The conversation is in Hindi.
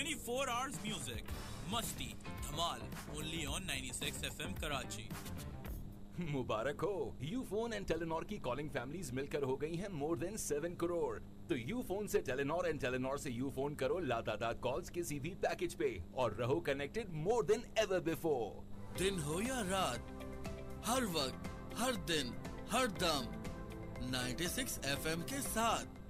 24 hours music. Masti, Dhamal, only on 96 FM Karachi. मुबारक हो, यूफोन एंड टेलीनॉर की कॉलिंग फैमिलीज मिलकर हो गई हैं मोर देन 7 करोड़। तो यूफोन से टेलीनॉर एंड टेलीनॉर से यूफोन करो लातादार कॉल्स किसी भी पैकेज पे और रहो connected more than ever before. दिन हो या रात, हर वक्त, हर दिन, हर दम 96 FM के साथ।